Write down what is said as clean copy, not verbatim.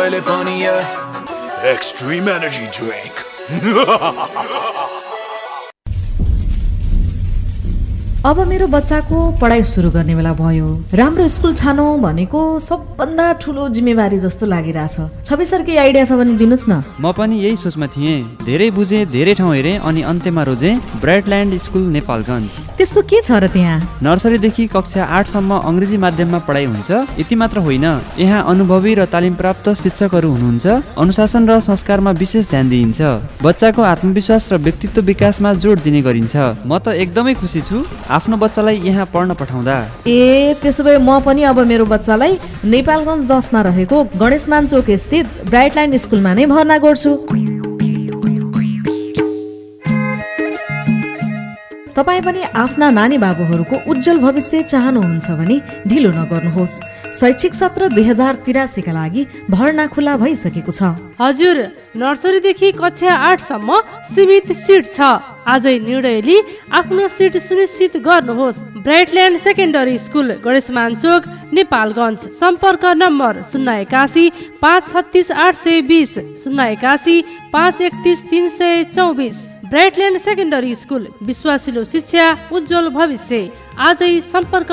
मैले पनि extreme energy drink. अब मेरो बच्चाको पढाइ सुरु गर्ने बेला भयो। राम्रो स्कुल छानौ भनेको सबभन्दा ठुलो जिम्मेवारी जस्तो लागिरहेछ। छवि सर के आइडिया छ भने दिनुस् न। म पनि यही सोचमा थिएँ। धेरै बुझे, धेरै ठाउँ हेरेँ अनि अन्त्यमा रोजे ब्राइटल्यान्ड स्कुल नेपालगञ्ज। त्यस्तो के छ र त्यहाँ? नर्सरीदेखि कक्षा 8 सम्म अङ्ग्रेजी माध्यममा पढाइ हुन्छ। यति मात्र होइन, यहाँ अनुभवी र तालिम प्राप्त शिक्षकहरू हुनुहुन्छ। अनुशासन र संस्कारमा विशेष ध्यान दिइन्छ। बच्चाको आत्मविश्वास र व्यक्तित्व विकासमा जोड दिने गरिन्छ। म त एकदमै खुसी छु आफ्नो बच्चालाई यहाँ पढ्न पठाउँदा। त्यसो भए म पनि अब मेरो बच्चालाई नेपालगञ्ज 10 मा रहेको गणेशमान चोक स्थित ब्राइटल्यान्ड स्कुलमा नै भर्ना गर्छु। तपाईँ पनि आफ्ना नानी बाबुहरूको उज्जवल भविष्य चाहनुहुन्छ भने ढिलो नगर्नुहोस्। शैक्षिक सत्र 2083 का लागि भर्ना खुला भइसकेको छ। हजुर, नर्सरीदेखि कक्षा 8 सम्म सीमित सिट छ। आजै निर्णय लिई आफ्नो सिट सुनिश्चित गर्नुहोस्। ब्राइटल्यान्ड सेकेन्डरी स्कुल, गणेशमान चोक, नेपालगञ्ज। सम्पर्क नम्बर 081 536 820, 081 531 324। ब्राइटल्यान्ड सेकेन्डरी स्कुल, विश्वासिलो शिक्षा, उज्जवल भविष्य। आजै सम्पर्क